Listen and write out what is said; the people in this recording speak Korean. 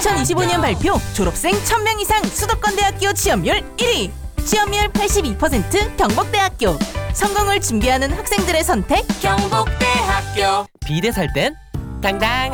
2025년 발표 졸업생 1000명 이상 수도권대학교 취업률 1위. 취업률 82% 경북대학교. 성공을 준비하는 학생들의 선택 경북대학교. 비대 살 땐 당당